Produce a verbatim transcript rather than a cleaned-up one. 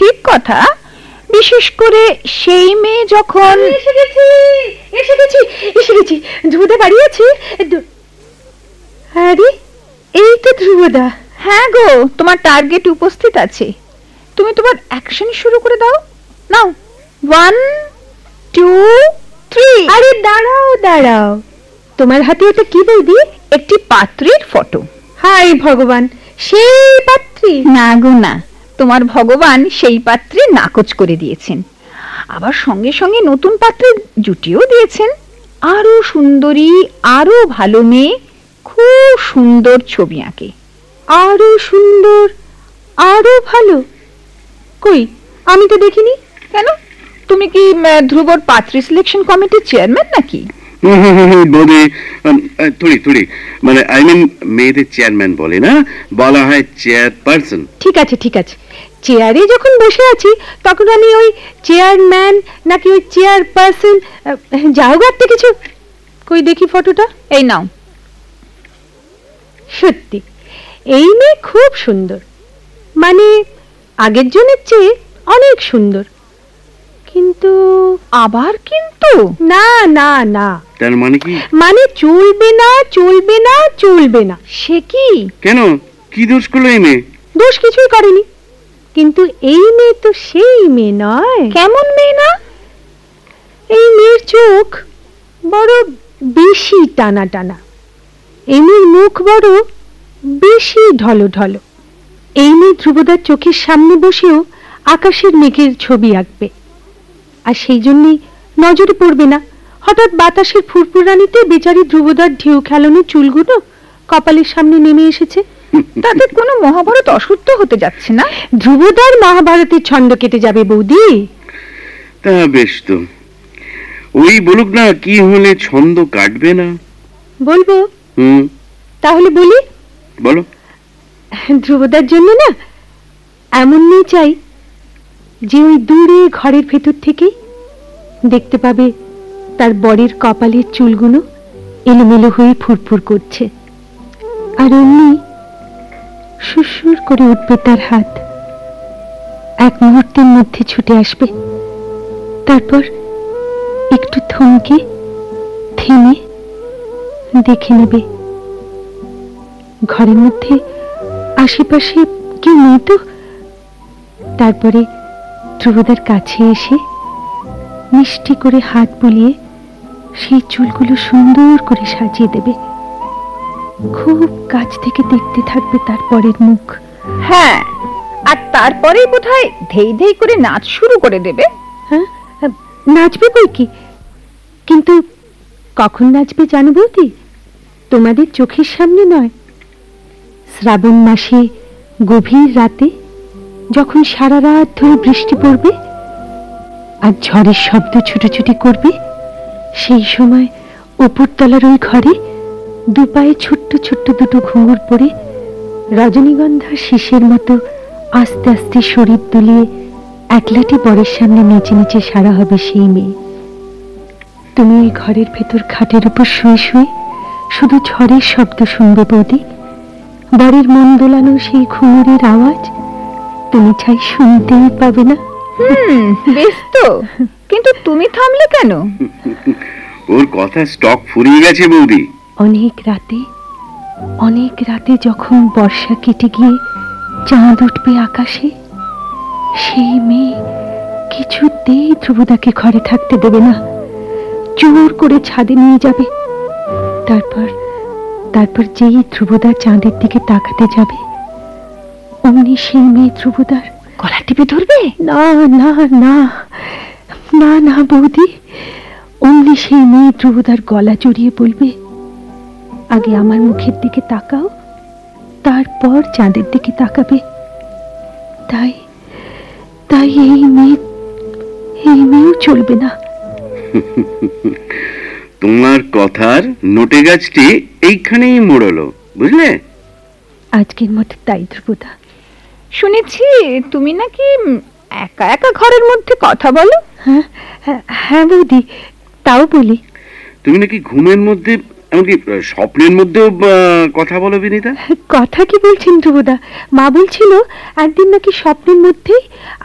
ঠিক কথা, বিশেষ করে সেই মেয়ে যখন এসে গেছি এসে গেছি এসে গেছি ধ্রুবদা বাড়ি আছে? আরে এই তো ধ্রুবদা। হ্যাঁ গো, তোমার টার্গেট উপস্থিত আছে। তুমি তোমার অ্যাকশন শুরু করে দাও। নাও, ওয়ান টু থ্রি। আরে দাঁড়াও দাঁড়াও, তোমার হাতে ওটা কি বৌদি? একটি পাত্রীর ফটো। হাই ভগবান, সেই পাত্রী? না গো না, তোমার ভগবান সেই পাত্রে নাকচ করে দিয়েছেন, আবার সঙ্গে সঙ্গে নতুন পাত্রে জুটিয়েও দিয়েছেন। আরো সুন্দরী, আরো ভালো মেয়ে, খুব সুন্দর ছবি আঁকে। আরো সুন্দর, আরো ভালো? কই, আমি তো দেখিনি। কেন, তুমি কি ধ্রুবর পাত্রী সিলেকশন কমিটির চেয়ারম্যান নাকি? বৌদি থোড়ি থোড়ি মানে আই মিন মেয়েদের চেয়ারম্যান বলে না, বলা হয় চেয়ারপারসন। ঠিক আছে ঠিক আছে, চেয়ারে যখন বসে আছি তখন আমি ওই চেয়ারম্যান নাকি ওই চেয়ারপারসন যাও গাতে কিছু। কই দেখি ফটোটা। এই নাও। সত্যি এই মেয়ে খুব সুন্দর, মানে আগের জনের চেয়ে অনেক সুন্দর। কিন্তু আবার কিন্তু? না না না। তার মানে কি? মানে চলবে না চলবে না চলবে না। সে কি? কেন, কি দোষ করলো এই মেয়ে? দোষ কিছুই করেনি, কিন্তু এই মেয়ে তো সেই মেয়ে নয়। কেমন মেয়ে না? এই মেয়ের চোখ বড় বেশি টানা টানা, এই মেয়ের মুখ বড় বেশি ঢলো ঢলো। এই মেয়ে ধ্রুবদার চোখের সামনে বসেও আকাশের মেঘের ছবি আঁকবে, আর সেই জন্যই নজরে পড়বে না। হঠাৎ বাতাসের ফুরফুরানিতে বেচারি ধ্রুবদার ঢেউ খেলানো চুলগুলো কপালের সামনে নেমে এসেছে। তাতে কোনো মহাভারত অসত্য হতে যাচ্ছে না? ধ্রুবদার মহাভারতের ছন্দ কেটে যাবে বৌদি। তা বেশ তো, ওই বলুক না কি হলে ছন্দ কাটবে না। বলবো? হুম, তাহলে বলি। বলো। ধ্রুবদার জন্য না এমন মেয়ে চাই যে ওই দূরে ঘরের ভেতর থেকেই দেখতে পাবে তার বরের কপালের চুলগুলো এলোমেলো হয়ে ফুরফুর করছে, আর অমনি সুরসুর করে উঠবে তার হাত, এক মুহূর্তের মধ্যে ছুটে আসবে, তারপর একটু থমকে থেমে দেখে নেবে ঘরের মধ্যে আশেপাশে কেউ নেই তো। তারপরে ধ্রুবদার কাছে এসে মিষ্টি করে হাত বুলিয়ে সেই চুলগুলো সুন্দর করে সাজিয়ে দেবে, খুব কাছ থেকে দেখতে থাকবে তার পরের মুখ। হ্যাঁ, আর তারপরেই বোধহয় ধেই ধেই করে নাচ শুরু করে দেবে। হ্যাঁ, নাচবে বই কি, কিন্তু কখন নাচবে জানো বৌদি? তোমাদের চোখের সামনে নয়, শ্রাবণ মাসে গভীর রাতে যখন সারা রাত ধরে বৃষ্টি পড়বে আর ঝড়ের শব্দ ছুটোছুটি করবে, সেই সময় উপরতলার ওই ঘরে দুপায়ে ছোট্ট ছোট্ট দুটো ঘুঙুর পরে রজনীগন্ধা শিশের মতো আস্তে আস্তে শরীর দুলিয়ে একলাটি বরের সামনে নেচে নেচে সারা হবে সেই মেয়ে। তুমি ওই ঘরের ভেতর খাটের উপর শুয়ে শুয়ে শুধু ঝড়ের শব্দ শুনবে বৌদি, বরের মন দোলানো সেই ঘুঙুরের আওয়াজ তুমি চাই শুনতেই পাবে না। হুম, বেশ তো, কিন্তু তুমি থামলে কেন? ওর কথা স্টক ফুরিয়ে গেছে বৌদি। অনেক রাতে অনেক রাতে যখন বর্ষা কেটে গিয়ে চাঁদ উঠবে আকাশে, সেই মেয়ে কিছুতেই ধ্রুবদাকে ঘরে থাকতে দেবে না, জোর করে ছাদে নিয়ে যাবে। তারপর তারপর যেই ধ্রুবদা চাঁদের দিকে তাকাতে যাবে, অমনি সেই মেয়ে ধ্রুবদার গলা টিপে ধরবে। না না না না না বৌদি, অমনি সেই মেয়ে ধ্রুবদার গলা জড়িয়ে বলবে, আগে আমার মুখের দিকে তাকাও, তারপর চাঁদের দিকে তাকাবে। তাই তাই এই মেয়ে এই মেয়েও চলবে না। তোমার কথার নোটে গাছটি এইখানেই মোড়লো, বুঝলে? আজকের মতো তাই ধ্রুবদা। শুনেছি তুমি নাকি একা একা ঘরের মধ্যে কথা বলো। হ্যাঁ হ্যাঁ বৌদি, তাও বলি। তুমি নাকি ঘুমের মধ্যে, এমনকি স্বপ্নের মধ্যেও কথা বলো বিনীতা? কথা কি বলছেন ধ্রুবদা, মা বলছিল একদিন নাকি স্বপ্নের মধ্যেই